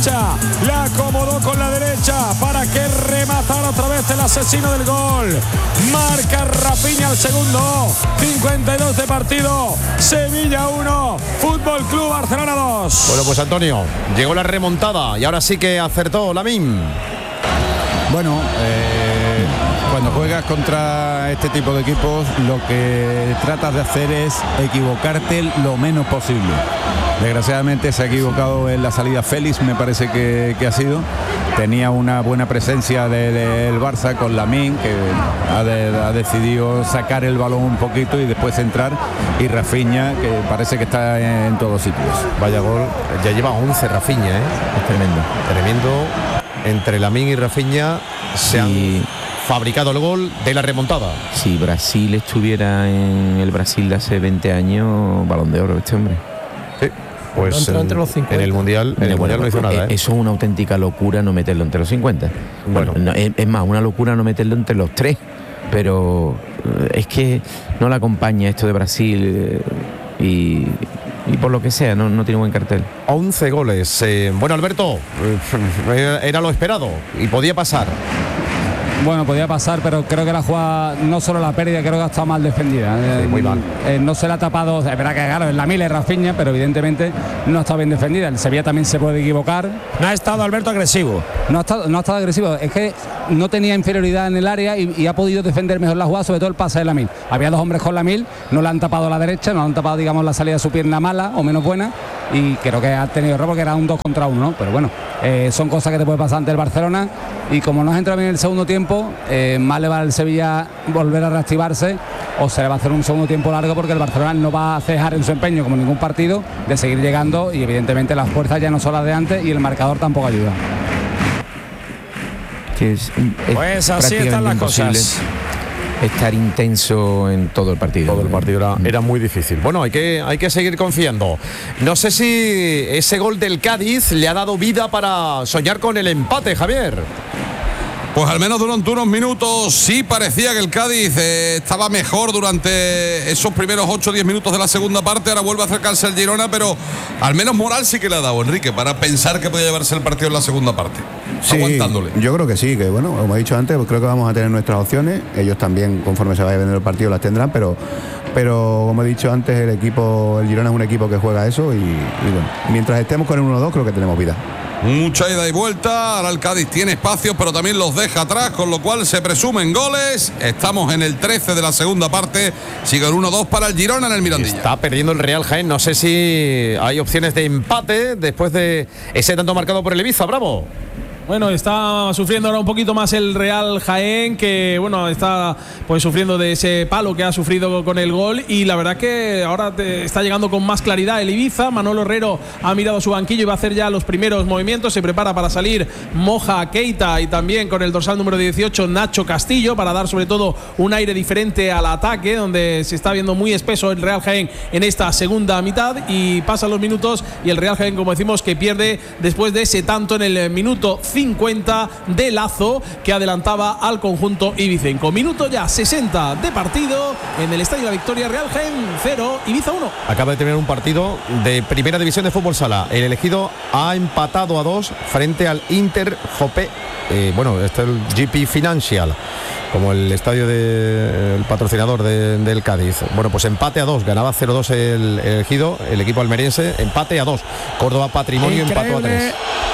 derecha, la acomodó con la derecha para que rematara otra vez el asesino del gol. Marca Rafinha el segundo, 52 de partido, Sevilla 1, Fútbol Club Barcelona 2. Bueno, pues Antonio, llegó la remontada y ahora sí que acertó Lamine. Bueno, cuando juegas contra este tipo de equipos, lo que tratas de hacer es equivocarte lo menos posible. Desgraciadamente se ha equivocado en la salida Félix, me parece que ha sido. Tenía una buena presencia del Barça con Lamine, que ha decidido sacar el balón un poquito y después entrar. Y Rafinha, que parece que está en todos sitios. Vaya gol, ya lleva 11 Rafinha, Es tremendo. Tremendo. Entre Lamine y Rafinha se han fabricado el gol de la remontada. Si Brasil estuviera en el Brasil de hace 20 años, Balón de Oro este hombre. Sí. Pues entre los 50. en el Mundial no hizo nada. Eso es una auténtica locura no meterlo entre los 50. Bueno, no, es más, una locura no meterlo entre los 3. Pero es que no le acompaña esto de Brasil y por lo que sea, no tiene buen cartel. 11 goles. Bueno, Alberto, era lo esperado y podía pasar. Bueno, podía pasar, pero creo que la jugada, no solo la pérdida, creo que ha estado mal defendida. Sí, muy mal. No se le ha tapado, es verdad que claro, es Lamine y Rafinha, pero evidentemente no ha estado bien defendida. El Sevilla también se puede equivocar. No ha estado Alberto agresivo. No ha estado agresivo, es que no tenía inferioridad en el área y ha podido defender mejor la jugada, sobre todo el pase de Lamine. Había dos hombres con Lamine, no le han tapado a la derecha, no le han tapado, digamos, la salida de su pierna mala o menos buena, y creo que ha tenido error porque era un 2 contra 1, ¿no? Pero bueno, son cosas que te puede pasar ante el Barcelona, y como no has entrado bien en el segundo tiempo, más le va al Sevilla volver a reactivarse, o se le va a hacer un segundo tiempo largo, porque el Barcelona no va a cejar en su empeño, como en ningún partido, de seguir llegando, y evidentemente las fuerzas ya no son las de antes y el marcador tampoco ayuda. Pues así están las cosas. Estar intenso en todo el partido. Todo el partido era muy difícil. Bueno, hay que seguir confiando. No sé si ese gol del Cádiz le ha dado vida para soñar con el empate, Javier. Pues al menos durante unos minutos sí parecía que el Cádiz estaba mejor durante esos primeros 8 o 10 minutos de la segunda parte. Ahora vuelve a acercarse al Girona, pero al menos moral sí que le ha dado, Enrique, para pensar que podía llevarse el partido en la segunda parte. Sí, aguantándole. Yo creo que sí, que bueno, como he dicho antes, pues creo que vamos a tener nuestras opciones. Ellos también, conforme se vaya a vender el partido, las tendrán, pero como he dicho antes, el Girona es un equipo que juega eso, y bueno, mientras estemos con el 1-2 creo que tenemos vida. Mucha ida y vuelta, ahora el Cádiz tiene espacios, pero también los deja atrás, con lo cual se presumen goles. Estamos en el 13 de la segunda parte, sigue el 1-2 para el Girona en el Mirandilla. Está perdiendo el Real Jaén, no sé si hay opciones de empate después de ese tanto marcado por el Ibiza. Bravo. Bueno, está sufriendo ahora un poquito más el Real Jaén, que bueno, está pues sufriendo de ese palo que ha sufrido con el gol, y la verdad que ahora está llegando con más claridad el Ibiza. Manolo Herrero ha mirado a su banquillo y va a hacer ya los primeros movimientos, se prepara para salir Moja Keita y también con el dorsal número 18 Nacho Castillo, para dar sobre todo un aire diferente al ataque, donde se está viendo muy espeso el Real Jaén en esta segunda mitad, y pasan los minutos y el Real Jaén, como decimos, que pierde después de ese tanto en el minuto 50 de Lazo, que adelantaba al conjunto ibicenco. Minuto ya 60 de partido en el Estadio de la Victoria. Real Jaén 0, Ibiza 1. Acaba de terminar un partido de primera división de fútbol sala. El elegido ha empatado a 2 frente al Inter Jope. Bueno, este es el GP Financial, como el estadio del patrocinador del Cádiz. Bueno, pues empate a 2, ganaba 0-2 el elegido, el equipo almeriense, empate a 2. Córdoba Patrimonio empató a 3.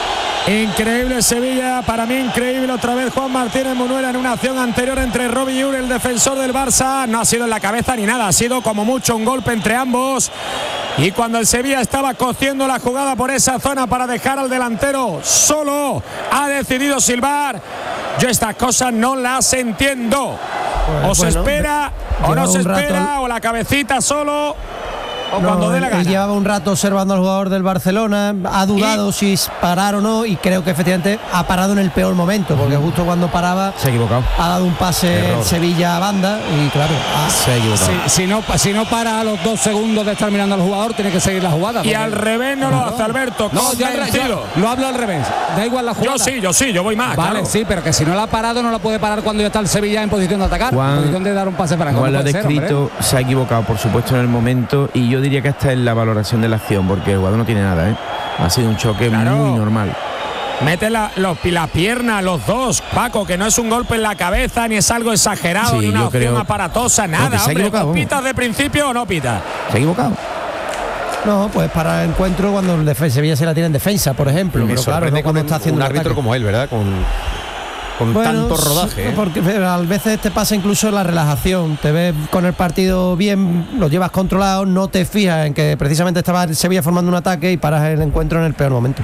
Increíble Sevilla, para mí increíble otra vez Juan Martínez Munuera en una acción anterior entre Robbie Ure, el defensor del Barça. No ha sido en la cabeza ni nada, ha sido como mucho un golpe entre ambos, y cuando el Sevilla estaba cociendo la jugada por esa zona para dejar al delantero solo, ha decidido silbar. Yo estas cosas no las entiendo. O se espera o no se espera, o la cabecita solo, o cuando dé la gana. Él llevaba un rato observando al jugador del Barcelona, ha dudado si parar o no, y creo que efectivamente ha parado en el peor momento, porque justo cuando paraba se ha equivocado, ha dado un pase Sevilla a banda, y claro, se ha equivocado. Si no para a los 2 segundos de estar mirando al jugador, tiene que seguir la jugada. Y al revés no lo hace Alberto. No, yo lo hablo al revés. Da igual la jugada. Yo voy más. Vale, claro. sí, pero que si no la ha parado, no la puede parar cuando ya está el Sevilla en posición de atacar, en posición de dar un pase para Juan lo ha descrito, se ha equivocado, por supuesto, en el momento, y yo diría que hasta en la valoración de la acción, porque el jugador no tiene nada, ha sido un choque muy normal. Mete la pierna, los dos, Paco, que no es un golpe en la cabeza, ni es algo exagerado, ni una opción aparatosa, nada, hombre. ¿Pitas de principio o no pitas? Se ha equivocado. No, pues para el encuentro cuando el Sevilla se la tiene en defensa, por ejemplo. Me pero claro, no cuando está haciendo un árbitro ataque. como él, ¿verdad? Con tanto rodaje. Porque a veces te pasa incluso la relajación. Te ves con el partido bien, lo llevas controlado, no te fijas en que precisamente estaba el Sevilla formando un ataque y paras el encuentro en el peor momento.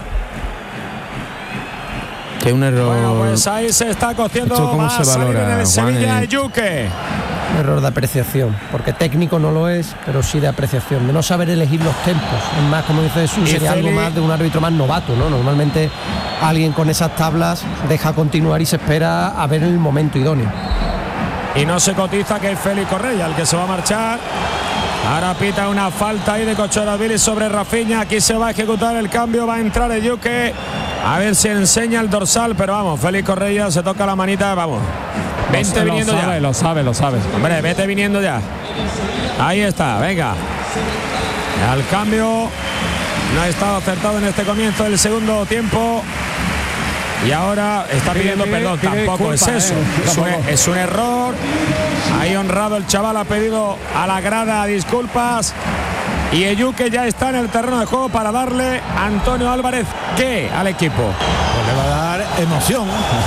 Que un error. Bueno, pues ahí se está cociendo. ¿Cómo se valora, en el Sevilla Yuque? Un error de apreciación, porque técnico no lo es, pero sí de apreciación, de no saber elegir los tempos. Es más, como dice Jesús, sería algo más de un árbitro más novato, ¿no? Normalmente alguien con esas tablas deja continuar y se espera a ver el momento idóneo. Y no se cotiza que es Félix Correa el que se va a marchar. Ahora pita una falta ahí de Cochoravili sobre Rafinha. Aquí se va a ejecutar el cambio, va a entrar el Yuque. A ver si enseña el dorsal, pero vamos, Félix Correa se toca la manita, vamos. Vente viniendo ya. Lo sabe. Hombre, vete viniendo ya. Ahí está, venga. Al cambio. No ha estado acertado en este comienzo del segundo tiempo. Y ahora está pidiendo perdón. Tampoco es eso. Es un error. Ahí honrado el chaval, ha pedido a la grada disculpas. Y Eyuque ya está en el terreno de juego para darle a Antonio Álvarez ¿qué al equipo? Pues le va a dar emoción.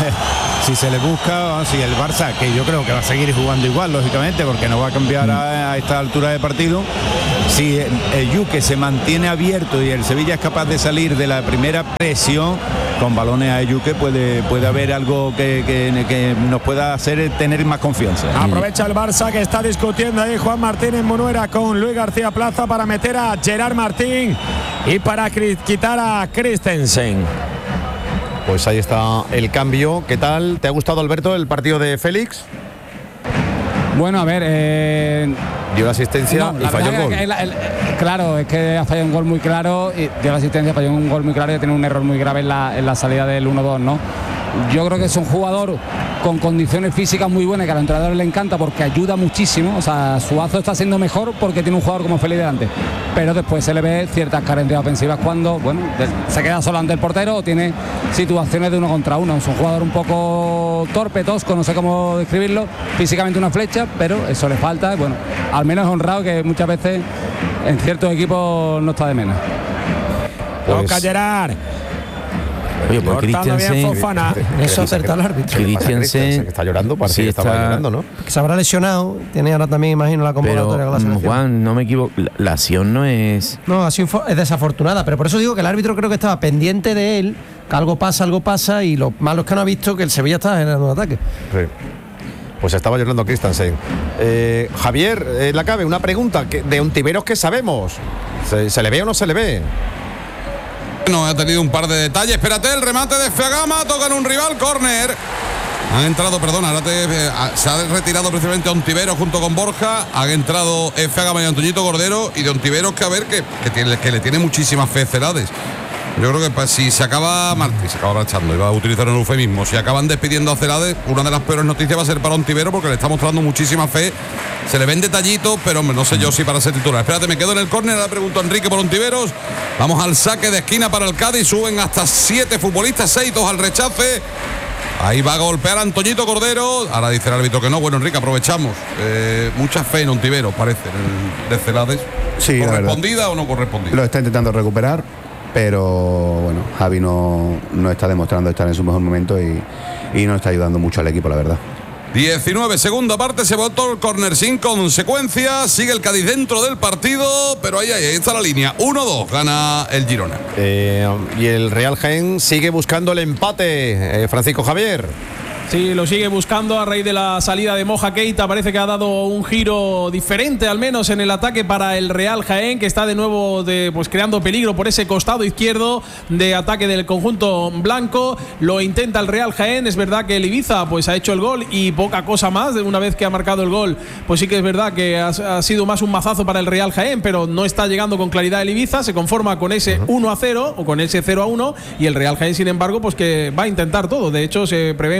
Si se le busca, si el Barça, que yo creo que va a seguir jugando igual, lógicamente, porque no va a cambiar a esta altura de partido. Si el Yuque se mantiene abierto y el Sevilla es capaz de salir de la primera presión, con balones a Yuque puede haber algo que nos pueda hacer tener más confianza. Aprovecha el Barça que está discutiendo ahí Juan Martínez Munuera con Luis García Plaza para meter a Gerard Martín y para quitar a Christensen. Pues ahí está el cambio. ¿Qué tal? ¿Te ha gustado, Alberto, el partido de Félix? Bueno, a ver... Dio la asistencia y falló el gol. Claro, es que ha fallado un gol muy claro, y dio la asistencia, falló un gol muy claro y tiene un error muy grave en la salida del 1-2, ¿no? Yo creo que es un jugador con condiciones físicas muy buenas que a los entrenadores le encanta porque ayuda muchísimo. O sea, Suazo está siendo mejor porque tiene un jugador como Félix delante. Pero después se le ve ciertas carencias ofensivas cuando, bueno, se queda solo ante el portero o tiene situaciones de 1 contra 1. Es un jugador un poco torpe, tosco, no sé cómo describirlo. Físicamente una flecha, pero eso le falta. Bueno, al menos es honrado que muchas veces en ciertos equipos no está de menos. Toca Gerard. Oye, pues Christensen, eso acerta al árbitro. Christensen está llorando, parece que estaba llorando, ¿no? Que se habrá lesionado, tiene ahora también, imagino, la convocatoria pero, con la selección. Juan, no me equivoco, la acción no es... No, es desafortunada, pero por eso digo que el árbitro creo que estaba pendiente de él, que algo pasa, y lo malo es que no ha visto que el Sevilla está generando un ataque. Sí. Pues estaba llorando Christensen. Javier, la cabe, una pregunta, de Ontiveros, ¿qué sabemos? ¿Se le ve o no se le ve? No, ha tenido un par de detalles. Espérate, el remate de Feagama, tocan un rival, córner. Han entrado, perdón, ahora se ha retirado precisamente Ontiveros junto con Borja. Han entrado Feagama y Antoñito Cordero. Y de Ontiveros que a ver que le tiene muchísimas fe Celades. Yo creo que si se acaba Martí, se acaba marchando, iba a utilizar un eufemismo. Si acaban despidiendo a Celades, una de las peores noticias va a ser para Ontiveros porque le está mostrando muchísima fe. Se le ven detallitos, pero hombre, no sé yo si para ser titular. Espérate, me quedo en el córner, ahora pregunto a Enrique por Ontiveros. Vamos al saque de esquina para el Cádiz, suben hasta 7 futbolistas, 6-2 al rechace. Ahí va a golpear a Antoñito Cordero. Ahora dice el árbitro que no. Bueno, Enrique, aprovechamos. Mucha fe en Ontiveros, parece, de Celades. Sí, ¿correspondida o no correspondida? Lo está intentando recuperar, pero bueno, Javi no está demostrando estar en su mejor momento y no está ayudando mucho al equipo, la verdad. 19, segunda parte, se votó el córner sin consecuencias, sigue el Cádiz dentro del partido, pero ahí está la línea, 1-2, gana el Girona. Y el Real Jaén sigue buscando el empate, Francisco Javier. Sí, lo sigue buscando a raíz de la salida de Moja Keita. Parece que ha dado un giro diferente, al menos en el ataque para el Real Jaén, que está de nuevo creando peligro por ese costado izquierdo de ataque del conjunto blanco. Lo intenta el Real Jaén. Es verdad que el Ibiza pues ha hecho el gol y poca cosa más. Una vez que ha marcado el gol, pues sí que es verdad que ha sido más un mazazo para el Real Jaén, pero no está llegando con claridad el Ibiza. Se conforma con ese 1-0 o con ese 0-1, y el Real Jaén, sin embargo, pues que va a intentar todo. De hecho, se prevén más cambios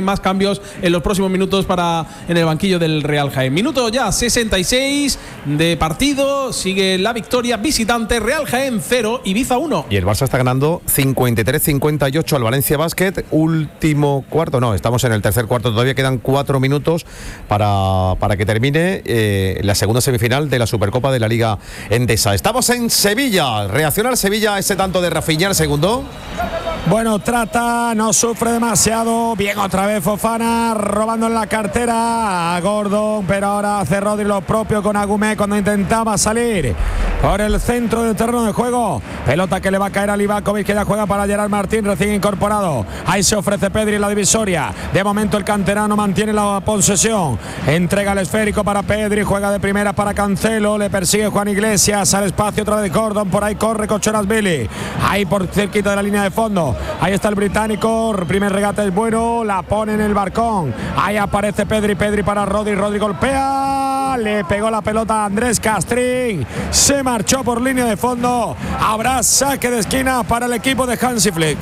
cambios en los próximos minutos en el banquillo del Real Jaén. Minuto ya 66 de partido, sigue la victoria visitante, Real Jaén 0, Ibiza 1. Y el Barça está ganando 53-58 al Valencia Basket, último cuarto, no, estamos en el tercer cuarto, todavía quedan 4 minutos para que termine la segunda semifinal de la Supercopa de la Liga Endesa. Estamos en Sevilla, reacciona el Sevilla a ese tanto de Rafinha el segundo. Bueno, trata, no sufre demasiado. Bien, otra vez Fofana robando en la cartera a Gordon, pero ahora hace Rodri lo propio con Agumé cuando intentaba salir por el centro del terreno de juego. Pelota que le va a caer a Livakovic, que ya juega para Gerard Martín, recién incorporado. Ahí se ofrece Pedri en la divisoria. De momento el canterano mantiene la posesión. Entrega el esférico para Pedri, juega de primera para Cancelo, le persigue Juan Iglesias al espacio otra vez Gordon, por ahí corre Kochorashvili. Ahí por cerquita de la línea de fondo. Ahí está el británico, primer regate es bueno, la pone en el barcón. Ahí aparece Pedri para Rodri, Rodri golpea, le pegó la pelota a Andrés Castrín, se marchó por línea de fondo. Habrá saque de esquina para el equipo de Hansi Flick.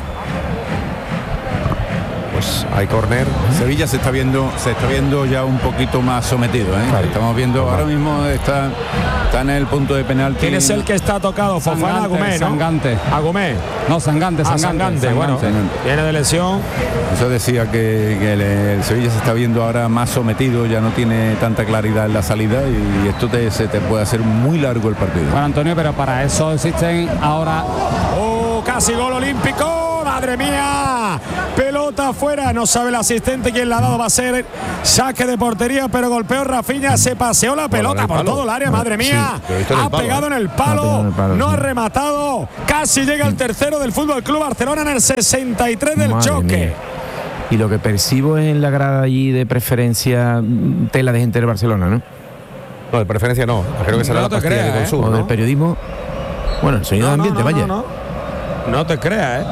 Pues hay córner. Sevilla se está viendo ya un poquito más sometido, ¿eh? Claro. Estamos viendo ahora mismo está en el punto de penalti. ¿Quién es el que está tocado? Fofana, Agumé, ¿no? Sangante. Agumé. No, Sangante. Bueno, viene de lesión. Eso decía que el Sevilla se está viendo ahora más sometido, ya no tiene tanta claridad en la salida y esto se te puede hacer muy largo el partido. Bueno, Antonio, pero para eso existen ahora... Casi gol olímpico, madre mía, pelota afuera, no sabe el asistente quién la ha dado, va a ser saque de portería, pero golpeó Rafinha, se paseó la pelota por todo el área, madre mía, ha pegado en el palo, no ha rematado, casi llega el tercero del Fútbol Club Barcelona en el 63 del choque. Mía. Y lo que percibo es en la grada allí de preferencia tela de gente del Barcelona, ¿no? No, de preferencia no, creo que será la pastilla de Consum, o del periodismo. Bueno, el sonido de ambiente, vaya. No te creas,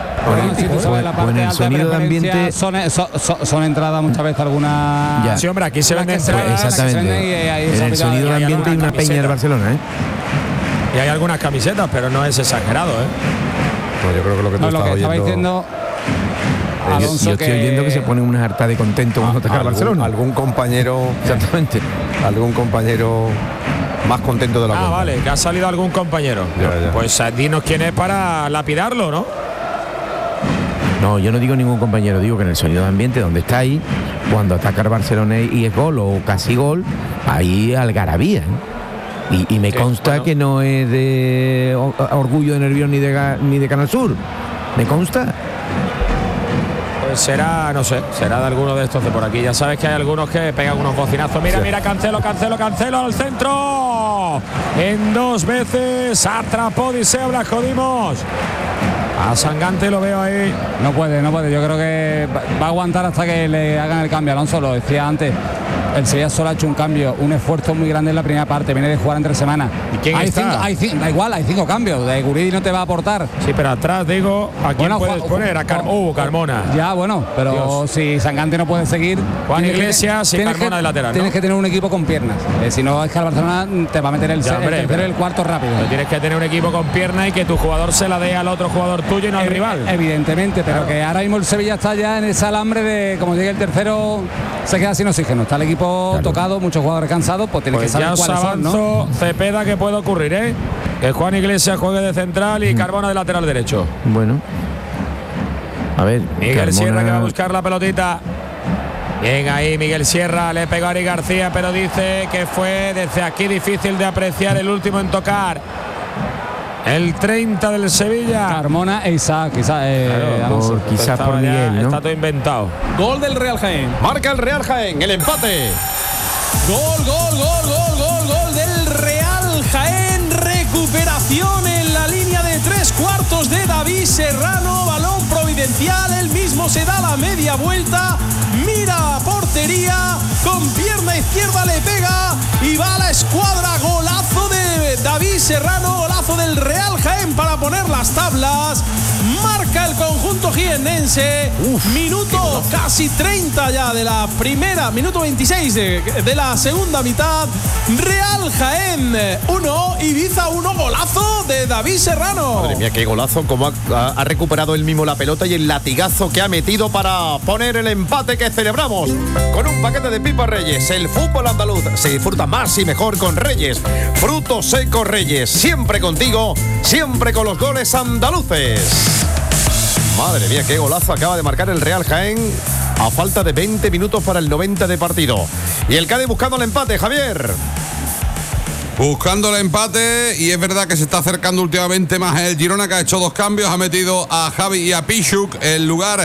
en el sonido de ambiente son entradas muchas veces algunas. Ya. Sí, hombre, aquí se venden entradas. Exactamente. En el sonido de ambiente hay una peña del Barcelona, Y hay algunas camisetas, pero no es exagerado, No, yo creo que lo que tú estaba diciendo. Alonso, yo estoy oyendo que se ponen unas hartas de contento cuando ataca Barcelona. Algún compañero. Exactamente. Algún compañero más contento de la cuenta. Vale, que ha salido algún compañero. Ya. Pues dinos quién es para lapidarlo, ¿no? No, yo no digo ningún compañero, digo que en el sonido de ambiente donde está ahí, cuando ataca el Barcelona y es gol o casi gol, ahí algarabía. Y me consta que no es de Orgullo de Nervión ni de Canal Sur. Me consta. Pues será, no sé, será de alguno de estos de por aquí. Ya sabes que hay algunos que pegan unos bocinazos. Mira, Cancelo al centro. En 2 veces atrapó Odiseo, la jodimos. A Sangante lo veo ahí. No puede. Yo creo que va a aguantar hasta que le hagan el cambio. Alonso lo decía antes. El Sevilla solo ha hecho un cambio, un esfuerzo muy grande en la primera parte. Viene de jugar entre semanas. ¿Y quién está? Da igual, hay 5 cambios. De Guridi no te va a aportar. Sí, pero atrás digo, ¿a quién puedes poner? A Carmona. Ya, bueno, pero Dios. Si Sangante no puede seguir, Juan Iglesias y Carmona de lateral. Tienes que tener un equipo con piernas. Si no, es que al Barcelona te va a meter el tercero y el cuarto rápido. Pero tienes que tener un equipo con piernas y que tu jugador se la dé al otro jugador tuyo y no al rival. Evidentemente, pero que ahora mismo el Sevilla está ya en ese alambre de, como llegue el tercero, se queda sin oxígeno. Está el equipo tocado, muchos jugadores cansados, pues tiene que saber cuáles son, ¿no? Cepeda, que puede ocurrir, que Juan Iglesias juegue de central y Carmona de lateral derecho. Bueno, a ver, Miguel Sierra, que va a buscar la pelotita. Bien ahí Miguel Sierra, le pegó a Ari García, pero dice que fue desde aquí difícil de apreciar el último en tocar. El 30 del Sevilla. Carmona e Isaac, quizás por Miguel, ¿no? Está todo inventado. Gol del Real Jaén. Marca el Real Jaén, el empate. Gol del Real Jaén. Recuperación en la línea de 3/4 de David Serrano. Balón providencial, él mismo se da la media vuelta. Mira a portería, con pierna izquierda le pega y va a la escuadra. Golazo de David Serrano, golazo del Real Jaén para poner las tablas. Marca el conjunto conjunto jiennense. Minuto casi 30 ya de la primera, minuto 26 de la segunda mitad. Real Jaén 1, Ibiza 1, golazo de David Serrano. Madre mía, qué golazo, como ha recuperado él mismo la pelota y el latigazo que ha metido para poner el empate que celebramos con un paquete de pipas Reyes. El fútbol andaluz se disfruta más y mejor con Reyes. Frutos secos Reyes, siempre contigo, siempre con los goles andaluces. Madre mía, qué golazo acaba de marcar el Real Jaén a falta de 20 minutos para el 90 de partido. Y el Cádiz buscando el empate, Javier. Buscando el empate, y es verdad que se está acercando últimamente más el Girona, que ha hecho 2 cambios, ha metido a Javi y a Pichuk en lugar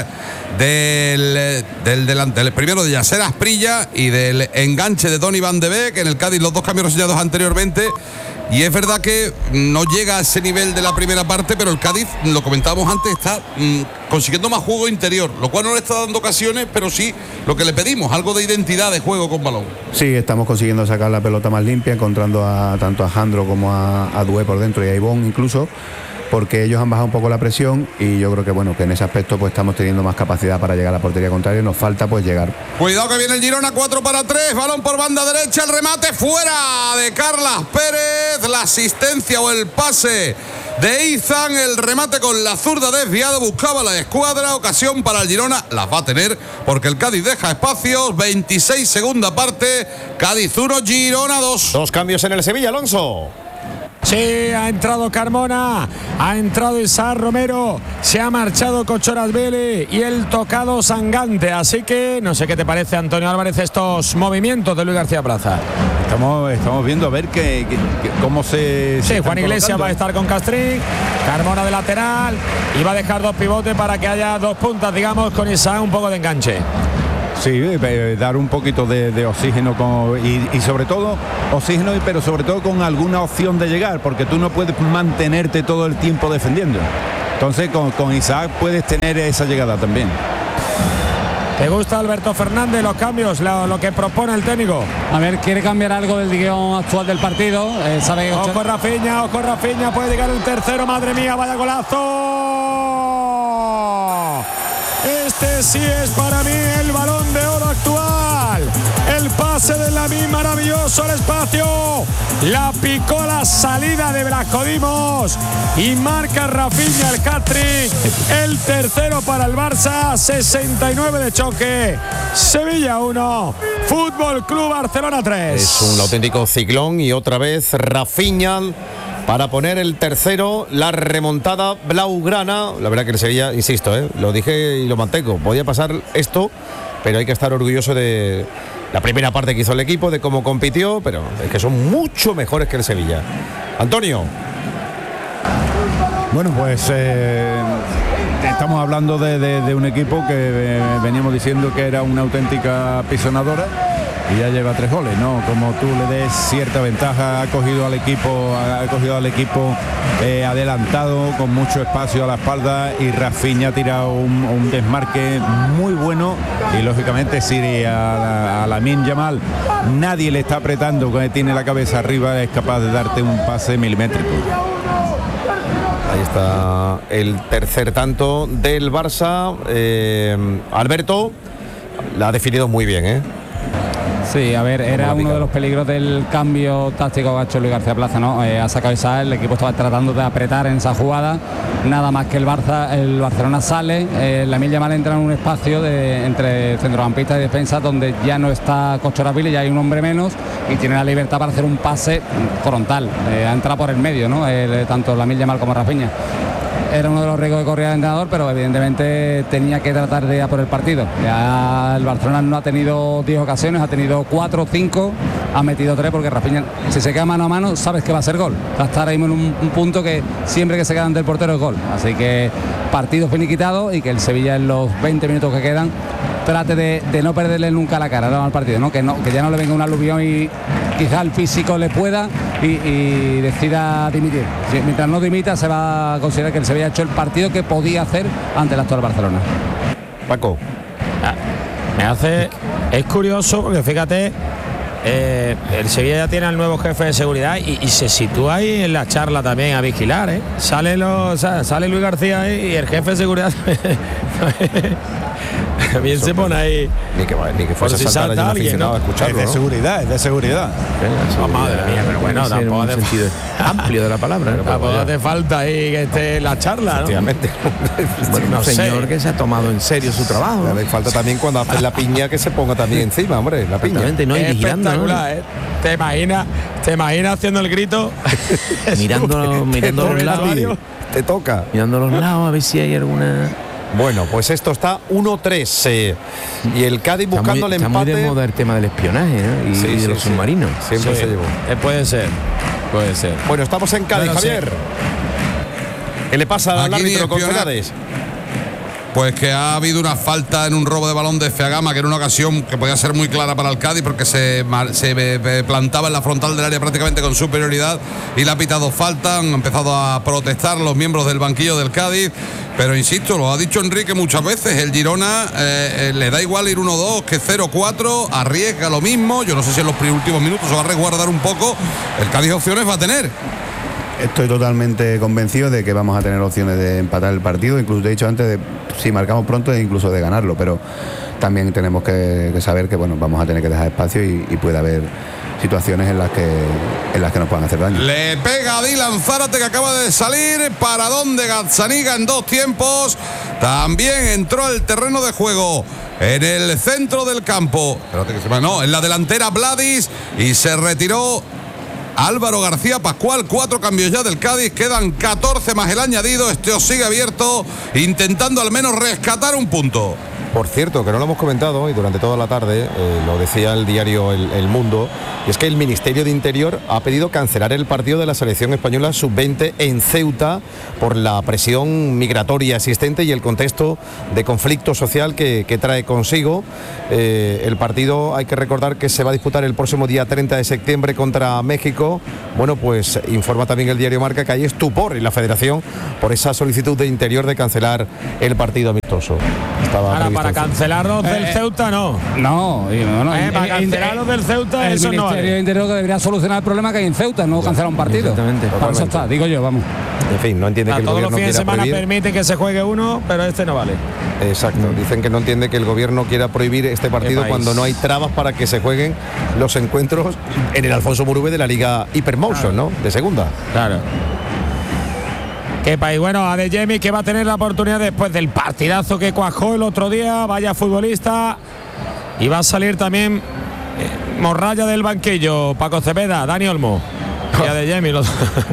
del primero de Yasser Asprilla y del enganche de Donny Van de Beek. En el Cádiz los 2 cambios reseñados anteriormente. Y es verdad que no llega a ese nivel de la primera parte, pero el Cádiz, lo comentábamos antes, está consiguiendo más juego interior, lo cual no le está dando ocasiones, pero sí lo que le pedimos, algo de identidad de juego con balón. Sí, estamos consiguiendo sacar la pelota más limpia, encontrando tanto a Jandro como a Dué por dentro y a Ivón incluso, porque ellos han bajado un poco la presión y yo creo que bueno, que en ese aspecto pues estamos teniendo más capacidad para llegar a la portería contraria. Nos falta pues llegar. Cuidado que viene el Girona, 4-3, balón por banda derecha, el remate fuera de Carlas Pérez, la asistencia o el pase de Izan, el remate con la zurda desviado, buscaba la escuadra, ocasión para el Girona, las va a tener porque el Cádiz deja espacios. 26 segunda parte, Cádiz 1, Girona 2. 2 cambios en el Sevilla, Alonso. Sí, ha entrado Carmona, ha entrado Isaac Romero, se ha marchado Cochorasvili y el tocado Sangante. Así que no sé qué te parece, Antonio Álvarez, estos movimientos de Luis García Plaza. Estamos viendo a ver cómo se... Sí, Juan Iglesias va a estar con Castrín, Carmona de lateral y va a dejar 2 pivotes para que haya 2 puntas, digamos, con Isaac un poco de enganche. Sí, dar un poquito de oxígeno y sobre todo oxígeno, pero sobre todo con alguna opción de llegar, porque tú no puedes mantenerte todo el tiempo defendiendo. Entonces con Isaac puedes tener esa llegada también. ¿Te gusta, Alberto Fernández, los cambios, lo que propone el técnico? A ver, quiere cambiar algo del guión actual del partido. Sabe que ojo Rafinha, puede llegar el tercero, madre mía, vaya golazo. Este sí es para mí el Balón de Oro actual. El pase de Lamine maravilloso al espacio. La picó la salida de Brascodimos y marca Rafinha el hat-trick. El tercero para el Barça, 69 de choque. Sevilla 1, Fútbol Club Barcelona 3. Es un auténtico ciclón y otra vez Rafinha para poner el tercero, la remontada blaugrana. La verdad que el Sevilla, insisto, lo dije y lo mantengo, podía pasar esto, pero hay que estar orgulloso de la primera parte que hizo el equipo, de cómo compitió, pero es que son mucho mejores que el Sevilla. Antonio. Bueno, pues estamos hablando de un equipo que veníamos diciendo que era una auténtica pisonadora. Y ya lleva 3 goles, ¿no? Como tú le des cierta ventaja, ha cogido al equipo adelantado, con mucho espacio a la espalda, y Rafinha ha tirado un desmarque muy bueno. Y lógicamente si a Lamine Yamal nadie le está apretando, que tiene la cabeza arriba, es capaz de darte un pase milimétrico. Ahí está el tercer tanto del Barça. Alberto la ha definido muy bien, Sí, a ver, era uno de los peligros del cambio táctico que ha hecho Luis García Plaza, ¿no? Ha sacado Isaac, el equipo estaba tratando de apretar en esa jugada, nada más que el Barcelona sale, Lamine Yamal entra en un espacio entre centrocampista y defensa donde ya no está Cochorasvili, ya hay un hombre menos y tiene la libertad para hacer un pase frontal, ha entrado por el medio, ¿no? Tanto Lamine Yamal como Rafinha. Era uno de los riesgos que corría el entrenador, pero evidentemente tenía que tratar de ir a por el partido. Ya el Barcelona no ha tenido 10 ocasiones, ha tenido 4 o 5, ha metido 3, porque Rafinha, si se queda mano a mano, sabes que va a ser gol. Va a estar ahora mismo en un punto que siempre que se queda ante el portero es gol. Así que partido finiquitado y que el Sevilla en los 20 minutos que quedan trate de no perderle nunca la cara al partido, ¿no? Que ya no le venga un aluvión y quizá el físico le pueda y decida dimitir. Mientras no dimita, se va a considerar que el Sevilla ha hecho el partido que podía hacer ante el actual Barcelona. Paco. Es curioso porque fíjate, el Sevilla ya tiene al nuevo jefe de seguridad y se sitúa ahí en la charla también a vigilar, ¿eh? Sale Luis García ahí y el jefe de seguridad también se pone ahí. Ni que fuese si a saltar allí un alguien, aficionado ¿no? a escucharlo, Es de seguridad, es de seguridad. Oh, madre mía, pero bueno, tampoco un sentido amplio de la palabra, ¿no? tampoco hace falta ahí que esté en la charla, ¿no? Efectivamente. Bueno, no un sé. señor que se ha tomado en serio su trabajo, ¿no? Le falta también cuando hace la piña que se ponga también encima, hombre, la piña. Exactamente, ¿no? Y vigilando, ¿no? Espectacular, ¿eh? ¿Te imaginas haciendo el grito? mirando los lados, Te toca. mirando los lados a ver si hay alguna. Bueno, pues esto está 1-3 y el Cádiz buscando el Está muy empate. de moda el tema del espionaje, ¿no? Y de los submarinos. Siempre Sí, se llevó. puede ser. Bueno, estamos en Cádiz, Bueno, sí. Javier. ¿Qué le pasa al Aquí ni árbitro con espionaje. Celades? Pues que ha habido una falta en un robo de balón de Feagama, que era una ocasión que podía ser muy clara para el Cádiz, porque se plantaba en la frontal del área prácticamente con superioridad y le ha pitado falta. Han empezado a protestar los miembros del banquillo del Cádiz, pero insisto, lo ha dicho Enrique muchas veces, el Girona le da igual ir 1-2 que 0-4, arriesga lo mismo. Yo no sé si en los últimos minutos se va a resguardar un poco. El Cádiz opciones va a tener. Estoy totalmente convencido de que vamos a tener opciones de empatar el partido, incluso te he dicho antes, si marcamos pronto e incluso de ganarlo, pero también tenemos que saber que bueno, vamos a tener que dejar espacio y puede haber situaciones en las que nos puedan hacer daño. Le pega a Dylan Zárate, que acaba de salir. Paradón de Gazzaniga en 2 tiempos. También entró al terreno de juego en el centro del campo. En la delantera Vladis, y se retiró Álvaro García Pascual. 4 cambios ya del Cádiz, quedan 14 más el añadido. Os sigue abierto, intentando al menos rescatar un punto. Por cierto, que no lo hemos comentado y durante toda la tarde, lo decía el diario El Mundo, y es que el Ministerio de Interior ha pedido cancelar el partido de la selección española sub-20 en Ceuta por la presión migratoria existente y el contexto de conflicto social que trae consigo. El partido, hay que recordar que se va a disputar el próximo día 30 de septiembre contra México. Bueno, pues informa también el diario Marca que hay estupor en la Federación por esa solicitud de Interior de cancelar el partido amistoso. Ahora, para cancelar los del Ceuta, no. No, para cancelar los del Ceuta, el eso no Ministerio vale. de Interior que debería solucionar el problema que hay en Ceuta, no cancelar un partido. Exactamente. Para eso está, digo yo, vamos. En fin, no entiende que el Todos los gobierno fines de quiera semana prohibir. permite que se juegue uno, pero este no vale. Exacto, dicen que no entiende que el gobierno quiera prohibir este partido país. cuando no hay trabas para que se jueguen los encuentros en el Alfonso Murube de la Liga Hypermotion, ¿no? De segunda. Claro. Qué país. Bueno, Adeyemi, que va a tener la oportunidad después del partidazo que cuajó el otro día. Vaya futbolista. Y va a salir también Morralla del banquillo. Paco Cepeda, Dani Olmo y Adeyemi. Los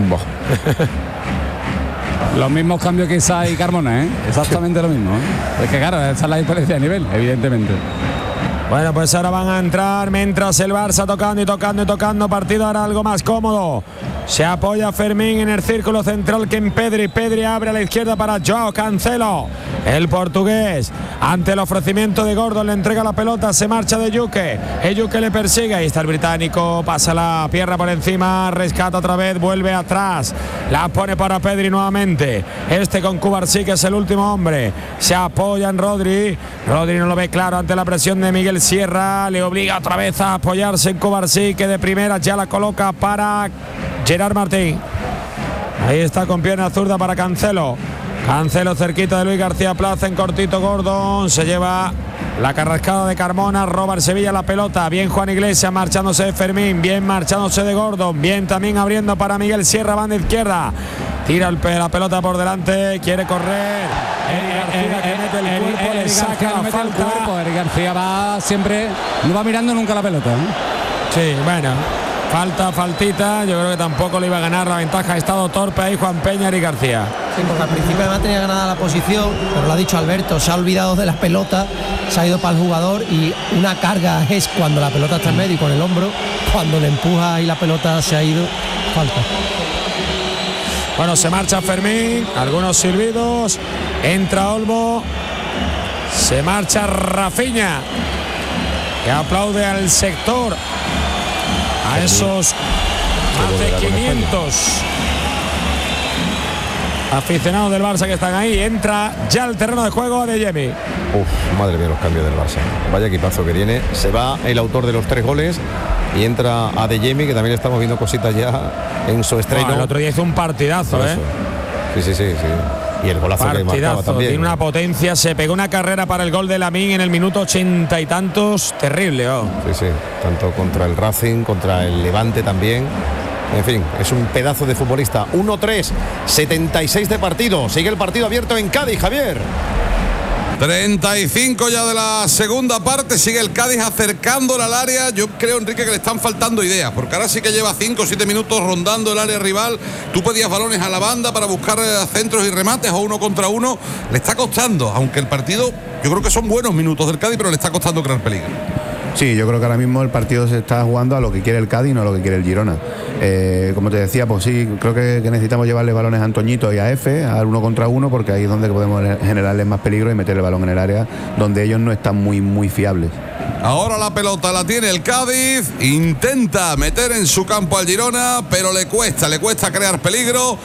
mismos cambios que Isa y Carmona, ¿eh? Exactamente lo mismo, ¿eh? Es que claro, esa es la diferencia de nivel, evidentemente. Bueno, pues ahora van a entrar mientras el Barça tocando. Partido ahora algo más cómodo. Se apoya Fermín en el círculo central que en Pedri. Pedri abre a la izquierda para Joao Cancelo. El portugués, ante el ofrecimiento de Gordon, le entrega la pelota, se marcha de Yuke. Yuke le persigue, ahí está el británico, pasa la pierna por encima, rescata otra vez, vuelve atrás. La pone para Pedri nuevamente. Con Cubarsí, que es el último hombre. Se apoya en Rodri. Rodri no lo ve claro ante la presión de Miguel Sierra. Le obliga otra vez a apoyarse en Cubarsí, que de primera ya la coloca para Gerard Martín. Ahí está con pierna zurda para Cancelo. Cancelo cerquita de Luis García Plaza, en cortito Gordon. Se lleva la carrascada de Carmona, roba el Sevilla la pelota. Bien Juan Iglesias marchándose de Fermín. Bien marchándose de Gordon. Bien también abriendo para Miguel Sierra, banda izquierda. Tira la pelota por delante, quiere correr. Eric García, que mete el cuerpo, le saca la falta. Eric García va siempre, no va mirando nunca la pelota, ¿eh? Sí, bueno. Faltita, yo creo que tampoco le iba a ganar la ventaja. Ha estado torpe ahí Juan Peña y García. Sí, porque al principio además tenía ganada la posición, pero lo ha dicho Alberto, se ha olvidado de la pelota, se ha ido para el jugador y una carga es cuando la pelota está en medio y con el hombro, cuando le empuja y la pelota se ha ido, falta. Bueno, se marcha Fermín, algunos silbidos, entra Olmo, se marcha Rafinha, que aplaude al sector. A esos más de 500 aficionados del Barça que están ahí. Entra ya al terreno de juego Adeyemi. Madre mía, los cambios del Barça. Vaya equipazo que tiene. Se va el autor de los 3 goles y entra Adeyemi, que también estamos viendo cositas ya en su estreno. El otro día hizo un partidazo, Sí. Y el golazo que marcaba también. Tiene una potencia, se pegó una carrera para el gol de Lamine en el minuto 80 y tantos, terrible. Sí, tanto contra el Racing, contra el Levante también. En fin, es un pedazo de futbolista. 1-3, 76 de partido. Sigue el partido abierto en Cádiz, Javier. 35 ya de la segunda parte, sigue el Cádiz acercándole al área. Yo creo, Enrique, que le están faltando ideas, porque ahora sí que lleva 5 o 7 minutos rondando el área rival. Tú pedías balones a la banda para buscar centros y remates o 1 contra 1. Le está costando, aunque el partido, yo creo que son buenos minutos del Cádiz, pero le está costando crear peligro. Sí, yo creo que ahora mismo el partido se está jugando a lo que quiere el Cádiz, no a lo que quiere el Girona. Como te decía, pues sí, creo que necesitamos llevarle balones a Antoñito y a Efe, al 1 contra 1, porque ahí es donde podemos generarles más peligro y meter el balón en el área donde ellos no están muy fiables. Ahora la pelota la tiene el Cádiz, intenta meter en su campo al Girona, pero le cuesta crear peligro.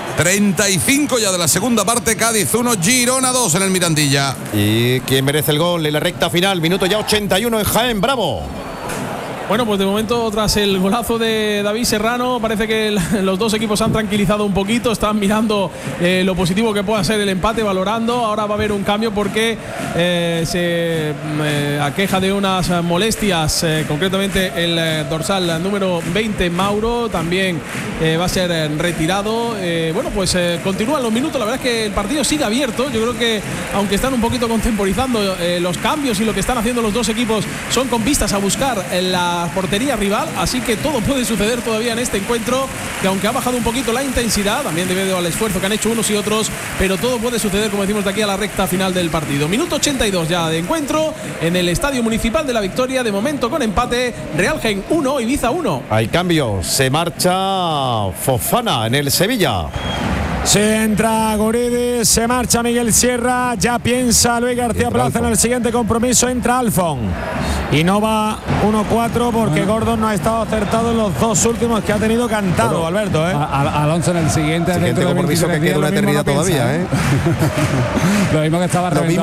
35 ya de la segunda parte, Cádiz 1, Girona 2 en el Mirandilla. ¿Y quién merece el gol en la recta final? Minuto ya 81 en Jaén, Bravo. Bueno, pues de momento, tras el golazo de David Serrano, parece que los dos equipos han tranquilizado un poquito, están mirando lo positivo que pueda ser el empate, valorando. Ahora va a haber un cambio porque se aqueja de unas molestias, concretamente el dorsal número 20, Mauro, también va a ser retirado. Bueno, pues continúan los minutos, la verdad es que el partido sigue abierto. Yo creo que, aunque están un poquito contemporizando los cambios y lo que están haciendo los dos equipos, son con vistas a buscar la portería rival, así que todo puede suceder todavía en este encuentro, que aunque ha bajado un poquito la intensidad, también debido al esfuerzo que han hecho unos y otros, pero todo puede suceder, como decimos, de aquí a la recta final del partido. Minuto 82 ya de encuentro en el Estadio Municipal de La Victoria, de momento con empate, Real Jaén 1, Ibiza 1. Hay cambio, se marcha Fofana en el Sevilla. Se entra Guridi, se marcha Miguel Sierra, ya piensa Luis García Plaza en el siguiente compromiso, entra Alfon. Y no va 1-4 porque Gordon no ha estado acertado en los dos últimos que ha tenido cantado, Alberto. Alonso en el siguiente compromiso que queda una eternidad todavía. Lo mismo que estaba